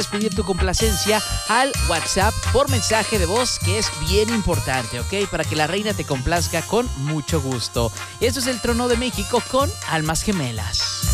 puedes pedir tu complacencia al WhatsApp por mensaje de voz, que es bien importante, ¿ok? Para que la reina te complazca con mucho gusto. Esto es el Trono de México con Almas Gemelas.